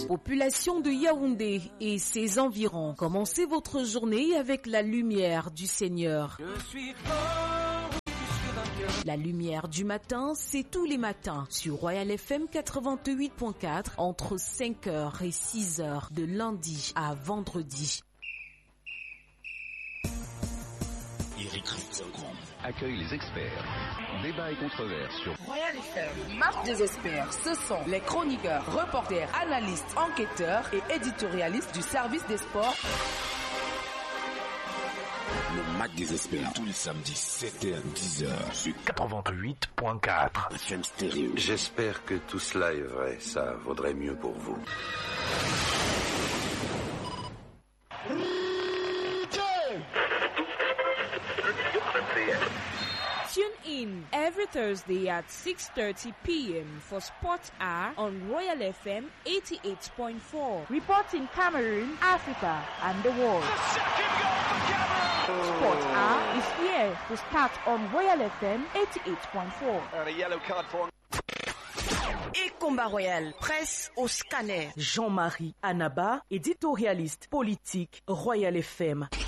Population de Yaoundé et ses environs, commencez votre journée avec la lumière du Seigneur. Je suis fort, oui, je suis vainqueur. La lumière du matin, c'est tous les matins sur Royal FM 88.4 entre 5h et 6h de lundi à vendredi. Eric Ritzengrand accueille les experts. Débat et controverse sur Royal FM. Marche des experts, ce sont les chroniqueurs, reporters, analystes, enquêteurs et éditorialistes du service des sports. le Mac des experts tous les samedis 7h-10h sur 88.4 FM Stéréo. J'espère que tout cela est vrai, ça vaudrait mieux pour vous. Tune in every Thursday at 6:30 p.m. for Sports Hour on Royal FM 88.4. Reporting Cameroon, Africa, and the world. Sports Hour is here to start on Royal FM 88.4. And a yellow card for Et Combat Royal, presse au scanner. Jean-Marie Anaba, éditorialiste politique, Royal FM.